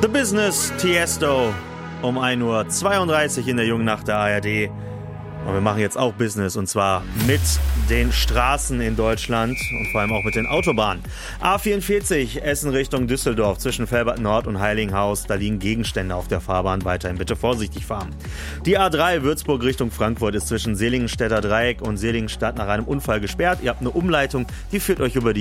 Business, Tiesto, um 1:32 Uhr in der jungen Nacht der ARD. Und wir machen jetzt auch Business, und zwar mit den Straßen in Deutschland und vor allem auch mit den Autobahnen. A44, Essen Richtung Düsseldorf, zwischen Velbert Nord und Heiligenhaus. Da liegen Gegenstände auf der Fahrbahn, weiterhin bitte vorsichtig fahren. Die A3 Würzburg Richtung Frankfurt ist zwischen Seligenstädter Dreieck und Seligenstadt nach einem Unfall gesperrt. Ihr habt eine Umleitung, die führt euch über die